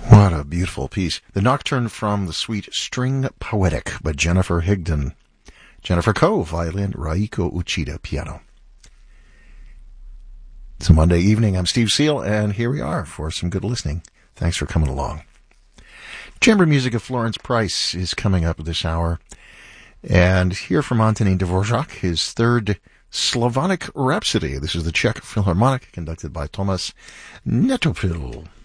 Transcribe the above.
What a beautiful piece. The Nocturne from the suite String Poetic by Jennifer Higdon. Jennifer Coe, violin, Raiko Uchida, piano. It's a Monday evening. I'm Steve Seal, and here we are for some good listening. Thanks for coming along. Chamber music of Florence Price is coming up this hour. And here from Antonin Dvorak, his third Slavonic Rhapsody. This is the Czech Philharmonic, conducted by Tomas Netopil.